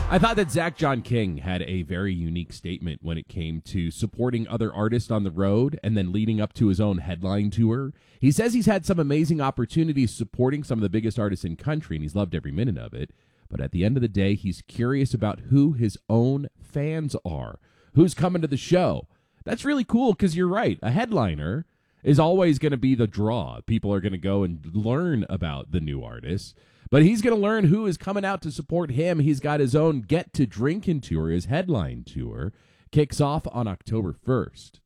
I thought that Zach John King had a very unique statement when it came to supporting other artists on the road and then leading up to his own headline tour. He says he's had some amazing opportunities supporting some of the biggest artists in country, and he's loved every minute of it. But at the end of the day, he's curious about who his own fans are, who's coming to the show. That's really cool because you're right. A headliner is always going to be the draw. People are going to go and learn about the new artists. But he's going to learn who is coming out to support him. He's got his own Get to Drinkin' tour. His headline tour kicks off on October 1st.